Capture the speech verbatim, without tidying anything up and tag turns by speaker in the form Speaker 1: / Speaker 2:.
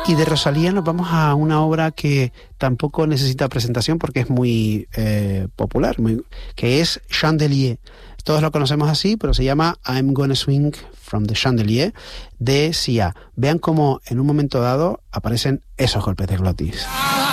Speaker 1: Y de Rosalía nos vamos a una obra que tampoco necesita presentación porque es muy eh, popular, muy, que es Chandelier. Todos lo conocemos así, pero se llama I'm Gonna Swing from the Chandelier de Sia. Vean cómo en un momento dado aparecen esos golpes de glotis.